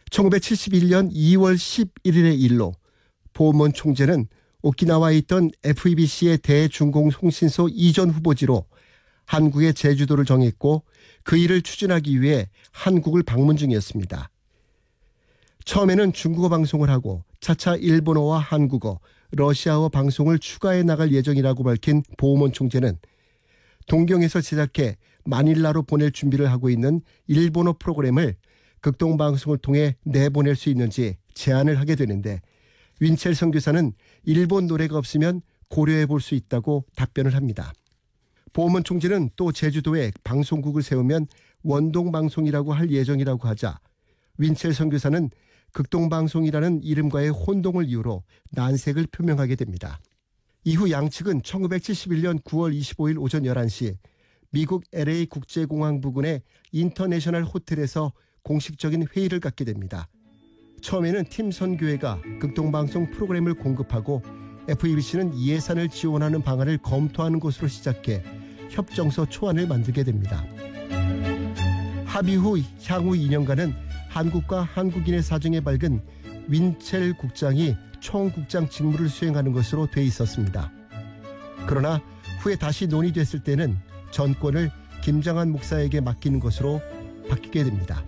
1971년 2월 11일의 일로 보먼 총재는 오키나와에 있던 FEBC의 대중공통신소 이전 후보지로 한국의 제주도를 정했고 그 일을 추진하기 위해 한국을 방문 중이었습니다. 처음에는 중국어 방송을 하고 차차 일본어와 한국어, 러시아어 방송을 추가해 나갈 예정이라고 밝힌 보먼 총재는 동경에서 제작해 마닐라로 보낼 준비를 하고 있는 일본어 프로그램을 극동방송을 통해 내보낼 수 있는지 제안을 하게 되는데 윈첼 선교사는 일본 노래가 없으면 고려해 볼 수 있다고 답변을 합니다. 보먼 총재는 또 제주도에 방송국을 세우면 원동방송이라고 할 예정이라고 하자 윈첼 선교사는 극동방송이라는 이름과의 혼동을 이유로 난색을 표명하게 됩니다. 이후 양측은 1971년 9월 25일 오전 11시 미국 LA 국제공항 부근의 인터내셔널 호텔에서 공식적인 회의를 갖게 됩니다. 처음에는 팀 선교회가 극동방송 프로그램을 공급하고 FEBC는 예산을 지원하는 방안을 검토하는 것으로 시작해 협정서 초안을 만들게 됩니다. 합의 후 향후 2년간은 한국과 한국인의 사정에 밝은 윈첼 국장이 총국장 직무를 수행하는 것으로 돼 있었습니다. 그러나 후에 다시 논의됐을 때는 전권을 김장한 목사에게 맡기는 것으로 바뀌게 됩니다.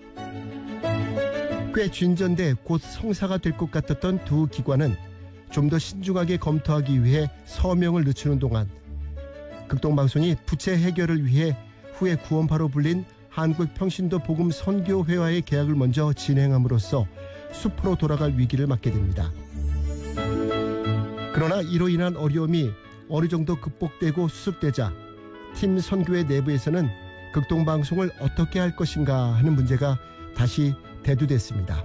꽤 진전돼 곧 성사가 될 것 같았던 두 기관은 좀 더 신중하게 검토하기 위해 서명을 늦추는 동안 극동방송이 부채 해결을 위해 후에 구원파로 불린 한국평신도 복음 선교회와의 계약을 먼저 진행함으로써 수포로 돌아갈 위기를 맞게 됩니다. 그러나 이로 인한 어려움이 어느 정도 극복되고 수습되자 팀 선교회 내부에서는 극동방송을 어떻게 할 것인가 하는 문제가 다시 대두됐습니다.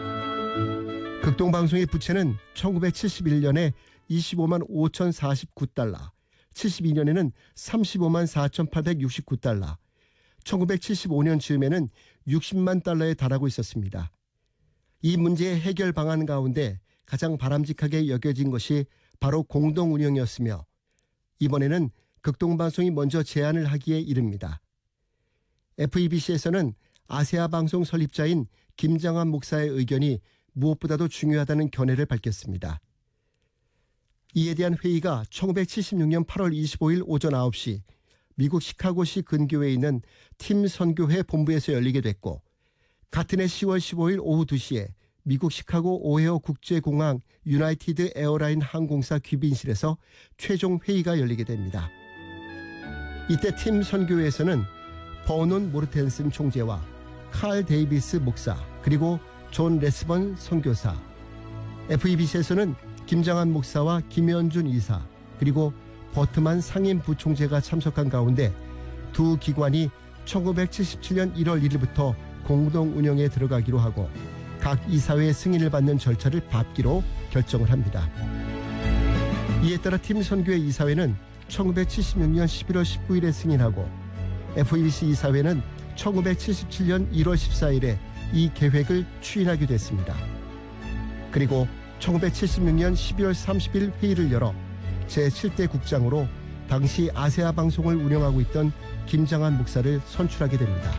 극동방송의 부채는 1971년에 25만 5,049달러, 72년에는 35만 4,869달러, 1975년 즈음에는 60만 달러에 달하고 있었습니다. 이 문제의 해결 방안 가운데 가장 바람직하게 여겨진 것이 바로 공동운영이었으며 이번에는 극동방송이 먼저 제안을 하기에 이릅니다. FEBC에서는 아세아 방송 설립자인 김장한 목사의 의견이 무엇보다도 중요하다는 견해를 밝혔습니다. 이에 대한 회의가 1976년 8월 25일 오전 9시 미국 시카고시 근교에 있는 팀 선교회 본부에서 열리게 됐고 같은 해 10월 15일 오후 2시에 미국 시카고 오헤어 국제공항 유나이티드 에어라인 항공사 귀빈실에서 최종 회의가 열리게 됩니다. 이때 팀 선교회에서는 버논 모르텐슨 총재와 칼 데이비스 목사 그리고 존 레스번 선교사, FEBC에서는 김장한 목사와 김현준 이사 그리고 버트만 상임 부총재가 참석한 가운데 두 기관이 1977년 1월 1일부터 공동 운영에 들어가기로 하고 각 이사회의 승인을 받는 절차를 밟기로 결정을 합니다. 이에 따라 팀 선교회 이사회는 1976년 11월 19일에 승인하고 FEBC 이사회는 1977년 1월 14일에 이 계획을 추인하게 됐습니다. 그리고 1976년 12월 30일 회의를 열어 제7대 국장으로 당시 아세아 방송을 운영하고 있던 김장한 목사를 선출하게 됩니다.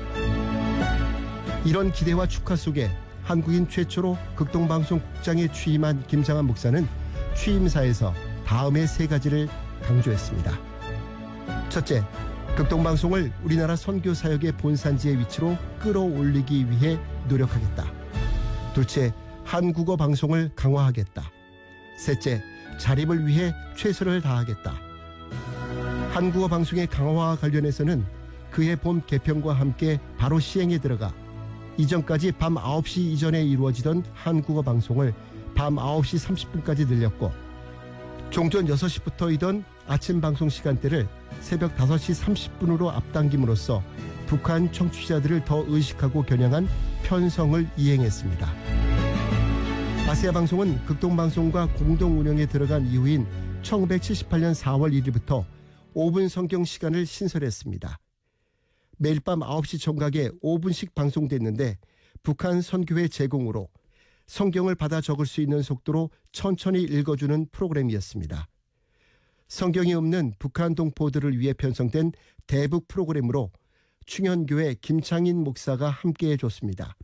이런 기대와 축하 속에 한국인 최초로 극동방송 국장에 취임한 김장한 목사는 취임사에서 다음의 세 가지를 강조했습니다. 첫째, 극동방송을 우리나라 선교사역의 본산지의 위치로 끌어올리기 위해 노력하겠다. 둘째, 한국어 방송을 강화하겠다. 셋째, 자립을 위해 최선을 다하겠다. 한국어 방송의 강화와 관련해서는 그해 봄 개편과 함께 바로 시행에 들어가 이전까지 밤 9시 이전에 이루어지던 한국어 방송을 밤 9시 30분까지 늘렸고 종전 6시부터이던 아침 방송 시간대를 새벽 5시 30분으로 앞당김으로써 북한 청취자들을 더 의식하고 겨냥한 편성을 이행했습니다. 아세아 방송은 극동방송과 공동 운영에 들어간 이후인 1978년 4월 1일부터 5분 성경 시간을 신설했습니다. 매일 밤 9시 정각에 5분씩 방송됐는데 북한 선교회 제공으로 성경을 받아 적을 수 있는 속도로 천천히 읽어주는 프로그램이었습니다. 성경이 없는 북한 동포들을 위해 편성된 대북 프로그램으로 충현교회 김창인 목사가 함께해 줬습니다.